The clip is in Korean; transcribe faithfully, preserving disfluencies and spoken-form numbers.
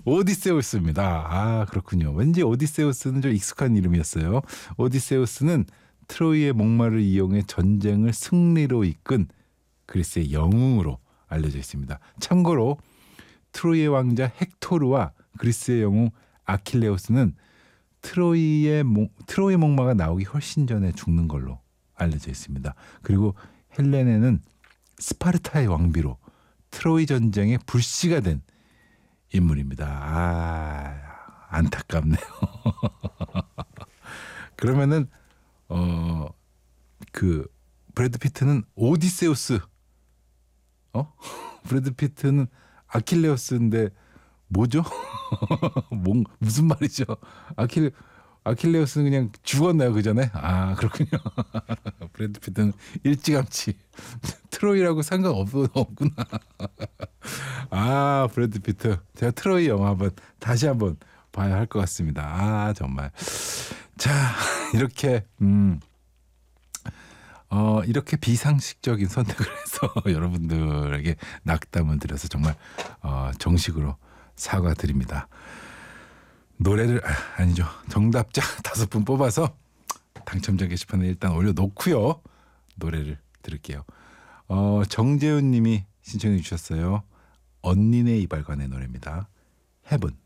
오디세우스입니다. 아, 그렇군요. 왠지 오디세우스는 좀 익숙한 이름이었어요. 오디세우스는 트로이의 목마를 이용해 전쟁을 승리로 이끈 그리스의 영웅으로 알려져 있습니다. 참고로 트로이의 왕자 헥토르와 그리스의 영웅 아킬레우스는 트로이의 목, 트로이 목마가 나오기 훨씬 전에 죽는 걸로 알려져 있습니다. 그리고 헬레네는 스파르타의 왕비로 트로이 전쟁의 불씨가 된 인물입니다. 아, 안타깝네요. 그러면은 어, 그 브래드 피트는 오디세우스, 어? 브래드 피트는 아킬레우스인데 뭐죠? 뭔 무슨 말이죠? 아킬 아킬레우스는 그냥 죽었나요 그 전에? 아, 그렇군요. 브래드 피트는 일찌감치 트로이라고 상관없 없구나. 아, 브래드 피트. 제가 트로이 영화 한번 다시 한번 봐야 할 것 같습니다. 아, 정말. 자, 이렇게 음. 어, 이렇게 비상식적인 선택을 해서 여러분들에게 낙담을 드려서 정말 어, 정식으로 사과드립니다. 노래를 아, 아니죠. 정답자 다섯 분 뽑아서 당첨자 게시판에 일단 올려놓고요. 노래를 들을게요. 어, 정재훈 님이 신청해 주셨어요. 언니네 이발관의 노래입니다. 헤븐.